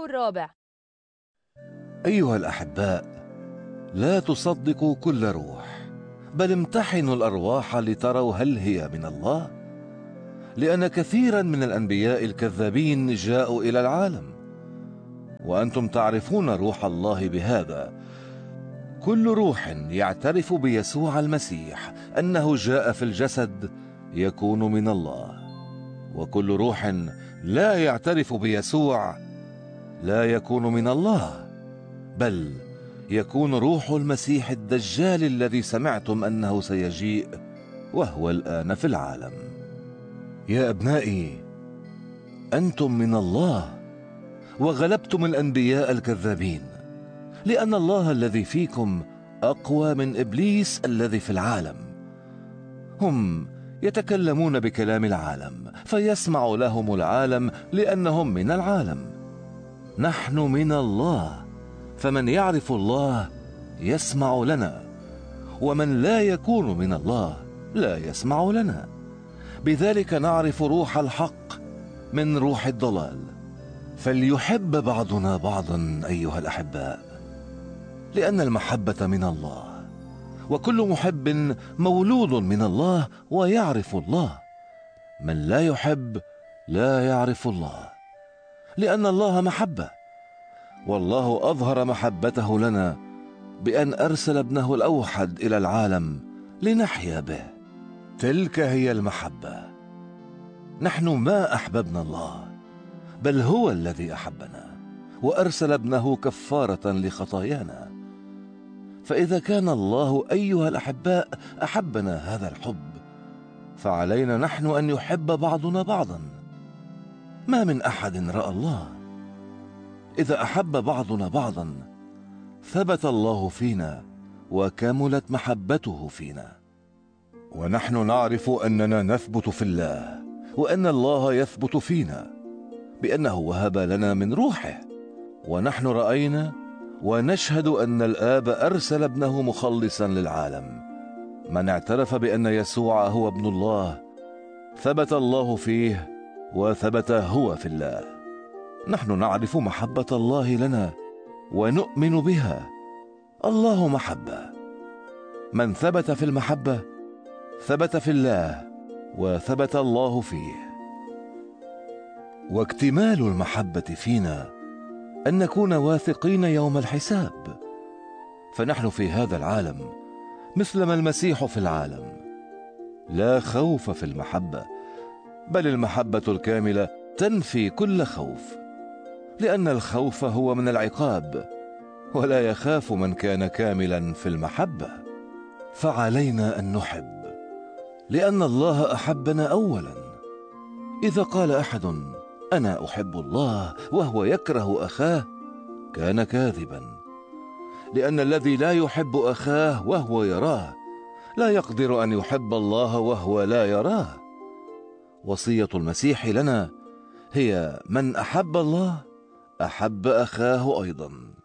الرابع. أيها الأحباء، لا تصدقوا كل روح، بل امتحنوا الأرواح لتروا هل هي من الله، لأن كثيرا من الأنبياء الكذابين جاءوا إلى العالم، وأنتم تعرفون روح الله بهذا: كل روح يعترف بيسوع المسيح أنه جاء في الجسد يكون من الله، وكل روح لا يعترف بيسوع لا يكون من الله، بل يكون روح المسيح الدجال الذي سمعتم أنه سيجيء وهو الآن في العالم. يا أبنائي، أنتم من الله وغلبتم الأنبياء الكذابين، لأن الله الذي فيكم أقوى من إبليس الذي في العالم. هم يتكلمون بكلام العالم فيسمع لهم العالم لأنهم من العالم. نحن من الله، فمن يعرف الله يسمع لنا، ومن لا يكون من الله لا يسمع لنا. بذلك نعرف روح الحق من روح الضلال. فليحب بعضنا بعضا أيها الأحباء، لأن المحبة من الله، وكل محب مولود من الله ويعرف الله. من لا يحب لا يعرف الله، لأن الله محبة، والله أظهر محبته لنا بأن أرسل ابنه الأوحد إلى العالم لنحيا به. تلك هي المحبة. نحن ما أحببنا الله، بل هو الذي أحبنا وأرسل ابنه كفارة لخطايانا. فإذا كان الله أيها الأحباء أحبنا هذا الحب، فعلينا نحن أن يحب بعضنا بعضا. ما من أحد رأى الله. إذا أحب بعضنا بعضا ثبت الله فينا وكملت محبته فينا. ونحن نعرف أننا نثبت في الله وأن الله يثبت فينا، بأنه وهب لنا من روحه. ونحن رأينا ونشهد أن الآب أرسل ابنه مخلصا للعالم. من اعترف بأن يسوع هو ابن الله ثبت الله فيه وثبت هو في الله. نحن نعرف محبة الله لنا ونؤمن بها. الله محبة. من ثبت في المحبة ثبت في الله وثبت الله فيه. واكتمال المحبة فينا أن نكون واثقين يوم الحساب. فنحن في هذا العالم مثل ما المسيح في العالم. لا خوف في المحبة، بل المحبة الكاملة تنفي كل خوف، لأن الخوف هو من العقاب، ولا يخاف من كان كاملا في المحبة. فعلينا أن نحب، لأن الله أحبنا أولا. إذا قال أحد أنا أحب الله وهو يكره أخاه كان كاذبا، لأن الذي لا يحب أخاه وهو يراه لا يقدر أن يحب الله وهو لا يراه. وصية المسيح لنا هي: من أحب الله أحب أخاه أيضا.